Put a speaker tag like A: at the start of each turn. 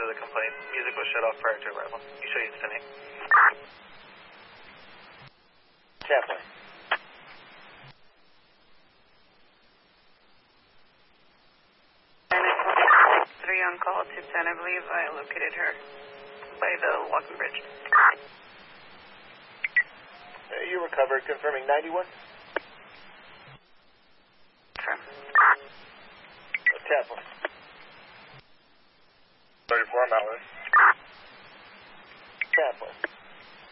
A: the complaint. Music was shut off prior to arrival. You show you destination.
B: Chaplain.
C: 3 on call, 210, I believe. I located her by the walking bridge.
B: You recovered, confirming 91?